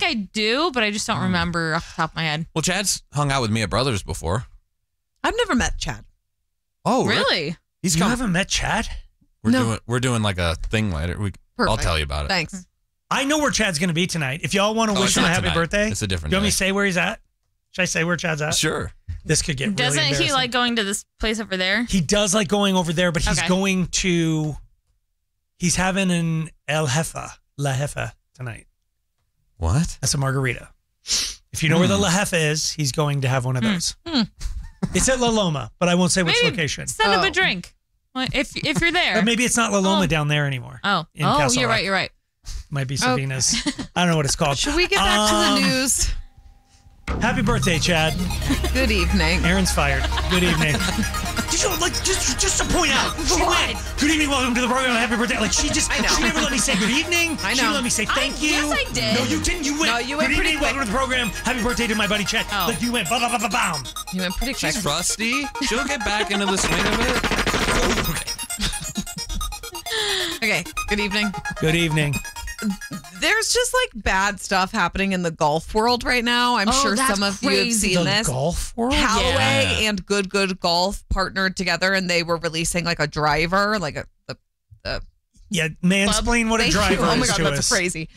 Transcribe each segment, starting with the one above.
I do, but I just don't remember off the top of my head. Well, Chad's hung out with me at Brothers before. I've never met Chad. Oh, Really? He's You come. haven't met Chad? We're doing like a thing later. I'll tell you about it. Thanks. I know where Chad's going to be tonight. If y'all want to wish it's him a not happy tonight. birthday, It's a different you want me day. to say where he's at? Should I say where Chad's at? Sure. This could get Doesn't really he embarrassing. like going to this place over there? He does like going over there, but he's Okay. going to. He's having an La Jefa tonight. What? That's a margarita. If you know where the La Jefa is, he's going to have one of those. It's at La Loma, but I won't say which Maybe location. send him a drink. Well, if you're there. But maybe it's not La Loma down there anymore. Oh, in Castle you're Rock. right. You're right. Might be Savina's. I don't know what it's called. Should we get back to the news? Happy birthday, Chad. Good evening. Aaron's fired. Good evening. Did you like just to point out? She went. Good evening, welcome to the program. Happy birthday. Like she never let me say good evening. I She know. never let me say thank you. Yes, I did. No, you didn't. You went. No, you went good pretty evening, quick. welcome to the program. Happy birthday to my buddy Chad. Oh. Like you went. Ba ba ba ba bam. You went pretty quick. She's rusty. She'll get back into the swing of it. Okay. Good evening. Good evening. There's just like bad stuff happening in the golf world right now. I'm sure that's some of you have crazy. seen The this. golf world. Callaway Yeah. and Good Golf partnered together, and they were releasing like a driver, like the Yeah, mansplain what a Thank you. driver Oh my is god, to that's us. crazy.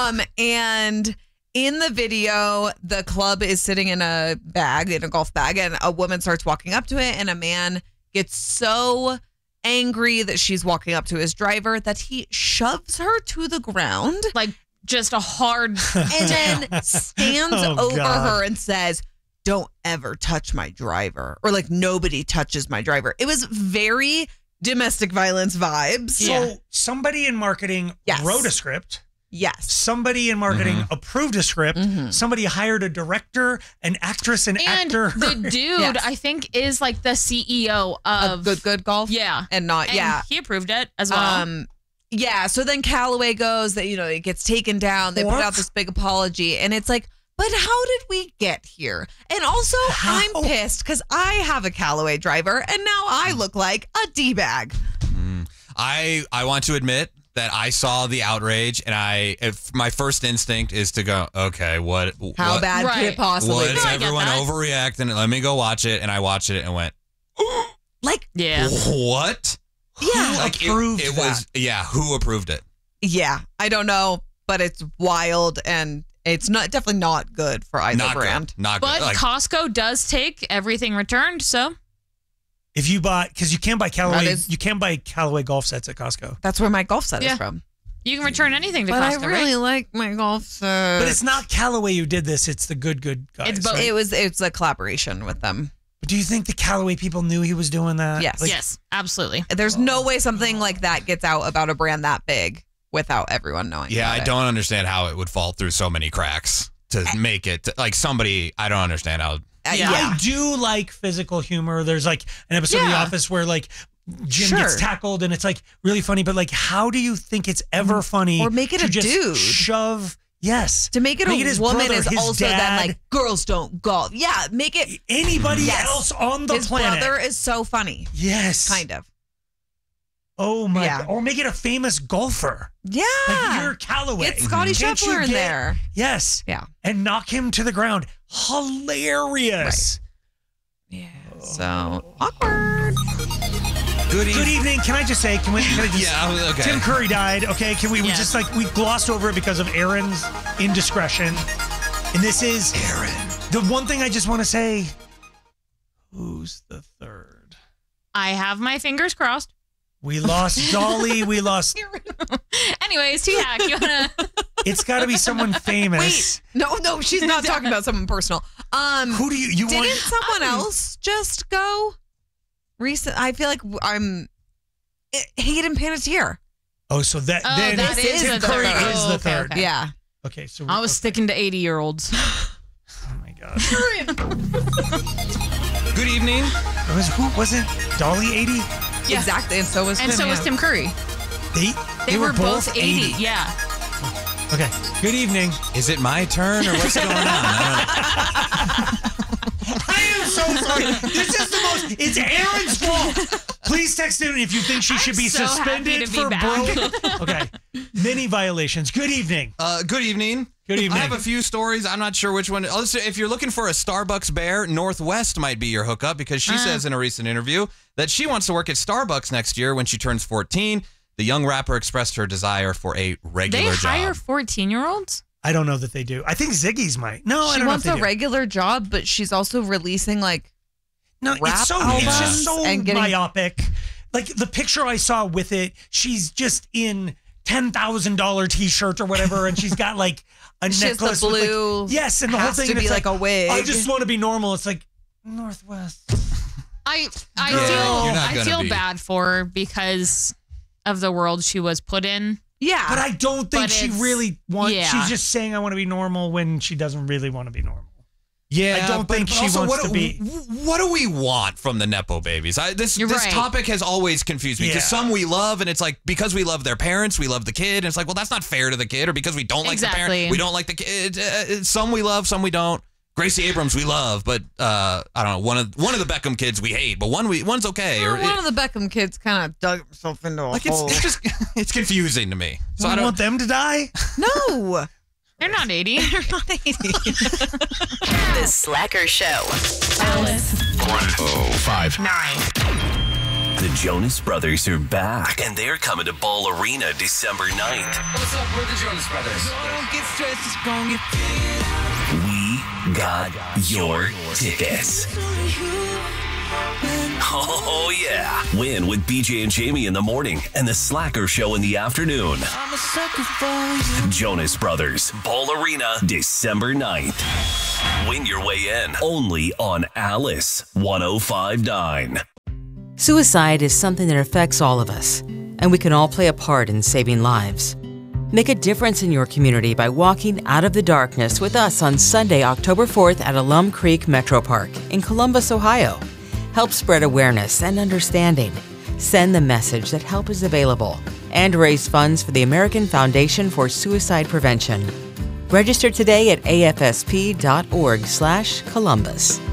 And in the video, the club is sitting in a golf bag, and a woman starts walking up to it, and a man gets so angry that she's walking up to his driver that he shoves her to the ground Like just a hard. and then stands Oh, over God. her and says, "Don't ever touch my driver," or like nobody touches my driver. It was very domestic violence vibes. So somebody in marketing Yes. wrote a script. Yes. Somebody in marketing approved a script. Somebody hired a director, an actress, an And actor. the dude, Yes. I think, is like the CEO of Good Golf. Yeah. And not, And yeah. he approved it as well. Yeah. So then Callaway goes that, it gets taken down. They put What? out this big apology. And it's like, but how did we get here? And also, How? I'm pissed because I have a Callaway driver and now I look like a D-bag. I want to admit that I saw the outrage, and my first instinct is to go, okay, what? How what, bad could it Right. possibly Was be? No, I get everyone that. overreacting? Let me go watch it, and I watched it and went, Like, Yeah. what? yeah. Like approved it was, yeah. Who approved it? Yeah. I don't know, but it's wild and it's definitely not good for either Not brand. good. Not But good. Like, Costco does take everything returned, so If you buy, because you can't buy Callaway, That is- you can't buy Callaway golf sets at Costco. That's where my golf set Yeah. is from. you can return anything to But Costco, I really right? like my golf set. But it's not Callaway who did this; it's the good guys. It's both. right? It's a collaboration with them. But do you think the Callaway people knew he was doing that? Yes. Yes, absolutely. There's no way something like that gets out about a brand that big without everyone knowing. yeah, about I it. don't understand how it would fall through so many cracks to make it like somebody. I don't understand how. Yeah. I do like physical humor. There's like an episode of The Yeah. Office where like Jim Sure. gets tackled and it's like really funny. But like, how do you think it's ever funny? Or make it to a just dude. Shove. Yes. To make it his a woman brother, is his also then dad, like girls don't golf. Yeah, make it. anybody Yes. else on the His planet. brother is so funny, Yes. kind of. Oh my Yeah. God. Or make it a famous golfer. Yeah, Like you're Callaway. get Scotty Can't you Scheffler in get- there. Yes. Yeah, And knock him to the ground. Hilarious. yeah. So awkward. Good Good evening. Can I just say, can I just, Yeah, okay. Tim Curry died. Okay. Can we Yes. just like, we glossed over it because of Aaron's indiscretion. And this is Aaron. The one thing I just want to say, who's the third? I have my fingers crossed. We lost Dolly. We lost, Anyways, T-Hack, you wanna? it's got to be someone famous. No, she's not talking about someone personal. Who do you Didn't want? someone else just go? Recent. I feel like Hayden Panettiere. Oh, so that, Oh, then that is Tim the Curry third. is Oh, the okay, third. okay. Yeah. Okay. So I was sticking to 80-year-olds. Oh my God. Good evening. Wasn't Dolly 80? Yeah. Exactly. And so was And Tim. so was yeah. Tim Curry. They were both 80. Yeah. Okay. Good evening. Is it my turn or what's going on? I am so sorry. This is the most. It's Aaron's fault. Please text in if you think she should be so happy suspended to be for back. broke. Okay. Many violations. Good evening. Good evening. Good evening. I have a few stories. I'm not sure which one. If you're looking for a Starbucks bear, Northwest might be your hookup because she says in a recent interview that she wants to work at Starbucks next year when she turns 14. The young rapper expressed her desire for a regular They job. hire 14-year-olds? I don't know that they do. I think Ziggy's might. No, I She don't wants know if a they do. regular job, but she's also releasing like No, rap it's albums just so and getting- myopic. Like the picture I saw with it, she's just in $10,000 t-shirt or whatever, and she's got like a She has the necklace. with, blue, like, yes, and the whole has thing to and be it's like a wig. I just want to be normal. It's like Northwest. I Girl, you're not I gonna feel be. bad for her because of the world she was put in. Yeah. But I don't think But she it's- really wants. yeah. She's just saying I want to be normal when she doesn't really want to be normal. Yeah, I don't think she also, wants to be. What do we want from the Nepo babies? This You're right. topic has always confused me because Yeah. some we love, and it's like because we love their parents, we love the kid, and it's like, well, that's not fair to the kid, or because we don't like the Exactly. parent, we don't like the kid. Some we love, some we don't. Gracie Abrams we love, but I don't know, one of the Beckham kids we hate, but one's okay. Or one of the Beckham kids kind of dug himself into a like hole. it's just it's confusing to me. So I I don't want them to die. No. They're not 80. They're not 80. The Slacker Show. Alice. 1059. The Jonas Brothers are back, and they're coming to Ball Arena December 9th. What's up with the Jonas Brothers? Don't get stressed, it's gonna get We got your tickets. Oh, yeah. Win with BJ and Jamie in the morning and the Slacker Show in the afternoon. I'm a sucker for you. Jonas Brothers, Ball Arena, December 9th. Win your way in only on Alice 1059. Suicide is something that affects all of us, and we can all play a part in saving lives. Make a difference in your community by walking out of the darkness with us on Sunday, October 4th at Alum Creek Metro Park in Columbus, Ohio. Help spread awareness and understanding. Send the message that help is available and raise funds for the American Foundation for Suicide Prevention. Register today at afsp.org/Columbus.